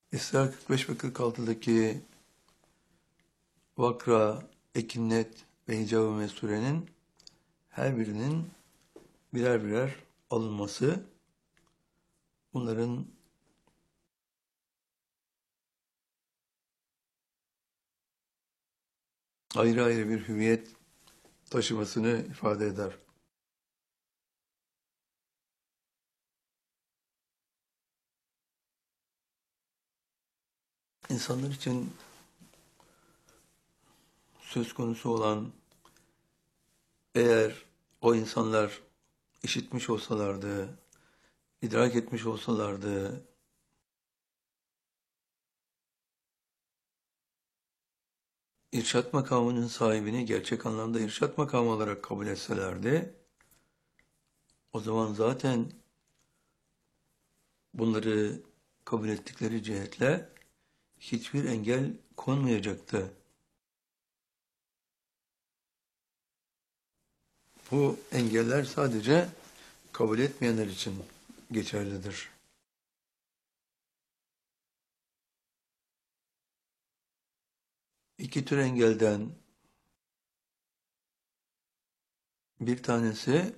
İsra 45 ve 46'daki Vakra, Ekinnet ve Hicab-ı Mesure'nin her birinin birer birer alınması, bunların ayrı ayrı bir hüviyet taşımasını ifade eder. İnsanlar için söz konusu olan, eğer o insanlar işitmiş olsalardı, idrak etmiş olsalardı, irşat makamının sahibini gerçek anlamda irşat makamı olarak kabul etselerdi, o zaman zaten bunları kabul ettikleri cihetle hiçbir engel konmayacaktı. Bu engeller sadece kabul etmeyenler için geçerlidir. İki tür engelden bir tanesi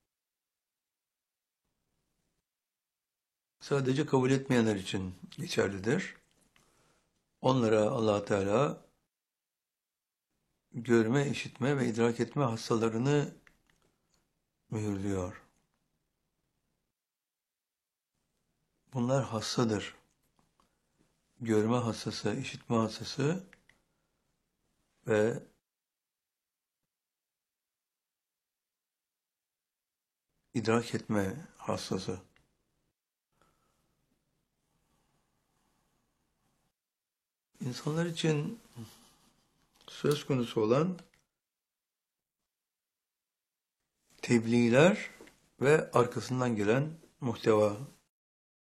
sadece kabul etmeyenler için geçerlidir. Onlara Allah Teala görme, işitme ve idrak etme hassalarını mühürlüyor. Bunlar hassadır. Görme hassası, işitme hassası ve idrak etme hassası. İnsanlar için söz konusu olan tebliğler ve arkasından gelen muhteva